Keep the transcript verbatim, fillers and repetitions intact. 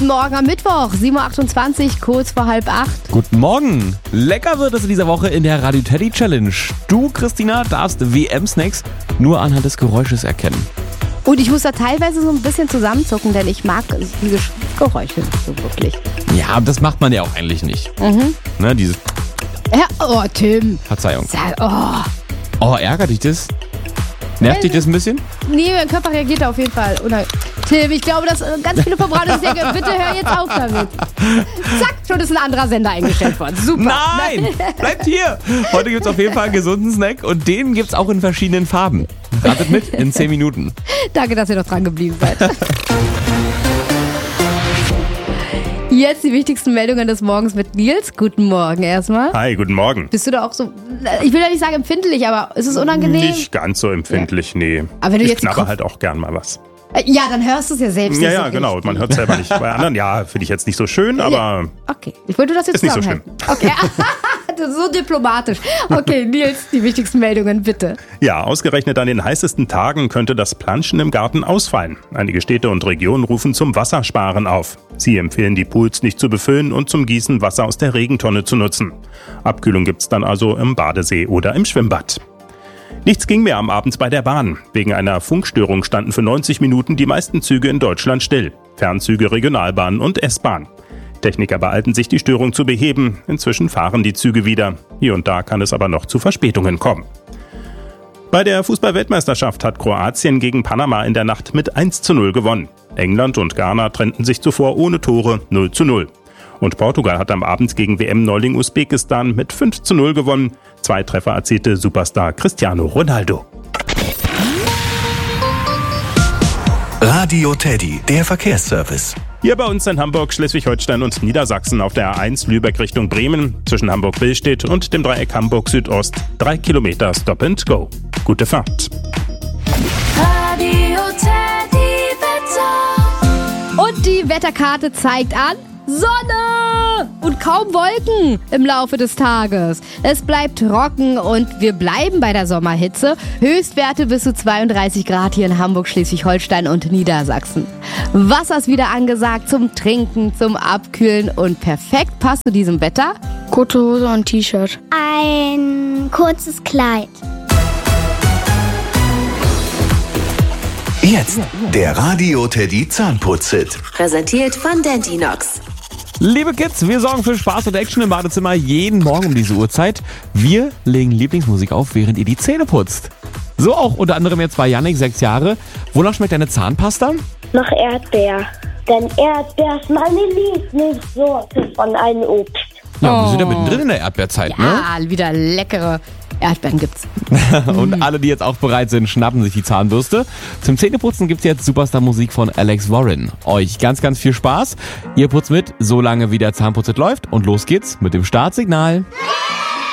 Guten Morgen am Mittwoch, sieben Uhr achtundzwanzig, kurz vor halb acht. Guten Morgen. Lecker wird es in dieser Woche in der Radio Teddy Challenge. Du, Christina, darfst W M-Snacks nur anhand des Geräusches erkennen. Und ich muss da teilweise so ein bisschen zusammenzucken, denn ich mag diese Geräusche nicht so wirklich. Ja, das macht man ja auch eigentlich nicht. Mhm. Ne, dieses... Ja, oh, Tim. Verzeihung. Sag, oh. Oh, ärgert dich das? Nervt dich das ein bisschen? Nee, mein Körper reagiert da auf jeden Fall. Oder, Tim, ich glaube, dass ganz viele verbrannt sind. Bitte hör jetzt auf damit. Zack, schon ist ein anderer Sender eingestellt worden. Super. Nein, bleibt hier. Heute gibt es auf jeden Fall einen gesunden Snack und den gibt es auch in verschiedenen Farben. Ratet mit in zehn Minuten. Danke, dass ihr noch dran geblieben seid. Jetzt die wichtigsten Meldungen des Morgens mit Nils. Guten Morgen erstmal. Hi, guten Morgen. Bist du da auch so, ich will ja nicht sagen empfindlich, aber ist es unangenehm? Nicht ganz so empfindlich, ja. Nee. Aber wenn du ich jetzt knabber Kopf- halt auch gern mal was. Ja, dann hörst du es ja selbst. Ja, nicht ja, so genau. richtig. Man hört es selber nicht. Bei anderen, ja, finde ich jetzt nicht so schön, aber Okay, ich wollte das jetzt ist nicht so schlimm. zusammenhalten. Okay, so diplomatisch. Okay, Nils, die wichtigsten Meldungen, bitte. Ja, ausgerechnet an den heißesten Tagen könnte das Planschen im Garten ausfallen. Einige Städte und Regionen rufen zum Wassersparen auf. Sie empfehlen, die Pools nicht zu befüllen und zum Gießen Wasser aus der Regentonne zu nutzen. Abkühlung gibt's dann also im Badesee oder im Schwimmbad. Nichts ging mehr am Abend bei der Bahn. Wegen einer Funkstörung standen für neunzig Minuten die meisten Züge in Deutschland still. Fernzüge, Regionalbahn und S-Bahn. Techniker beeilten sich, die Störung zu beheben. Inzwischen fahren die Züge wieder. Hier und da kann es aber noch zu Verspätungen kommen. Bei der Fußball-Weltmeisterschaft hat Kroatien gegen Panama in der Nacht mit eins zu null gewonnen. England und Ghana trennten sich zuvor ohne Tore null zu null. Und Portugal hat am Abend gegen W M-Neuling Usbekistan mit fünf zu null gewonnen. Zwei Treffer erzielte Superstar Cristiano Ronaldo. Radio Teddy, der Verkehrsservice. Hier bei uns in Hamburg, Schleswig-Holstein und Niedersachsen auf der A eins Lübeck Richtung Bremen zwischen Hamburg-Billstedt und dem Dreieck Hamburg-Südost. Drei Kilometer Stop and Go. Gute Fahrt. Radio Teddy Wetter. Und die Wetterkarte zeigt an Sonne und kaum Wolken im Laufe des Tages. Es bleibt trocken und wir bleiben bei der Sommerhitze. Höchstwerte bis zu zweiunddreißig Grad hier in Hamburg, Schleswig-Holstein und Niedersachsen. Wasser ist wieder angesagt zum Trinken, zum Abkühlen und perfekt passt zu diesem Wetter. Kurze Hose und T-Shirt. Ein kurzes Kleid. Jetzt der Radio Teddy Zahnputz-Hit. Präsentiert von Dentinox. Liebe Kids, wir sorgen für Spaß und Action im Badezimmer jeden Morgen um diese Uhrzeit. Wir legen Lieblingsmusik auf, während ihr die Zähne putzt. So auch unter anderem jetzt bei Yannick, sechs Jahre. Wonach schmeckt deine Zahnpasta? Nach Erdbeer. Denn Erdbeer ist meine Lieblingssorte von einem Obst. Ja, wir sind ja mittendrin in der Erdbeerzeit, ne? Ja, wieder leckere Erdbeeren gibt's. Und alle, die jetzt auch bereit sind, schnappen sich die Zahnbürste. Zum Zähneputzen gibt's jetzt Superstar-Musik von Alex Warren. Euch ganz, ganz viel Spaß. Ihr putzt mit, solange wie der Zahnputzet läuft. Und los geht's mit dem Startsignal.